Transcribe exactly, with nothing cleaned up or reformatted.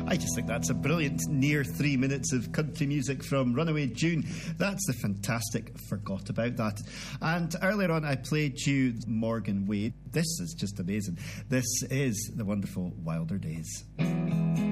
I just think that's a brilliant near three minutes of country music from Runaway June. That's the fantastic Forgot About That. And earlier on I played you Morgan Wade. This is just amazing. This is the wonderful Wilder Days.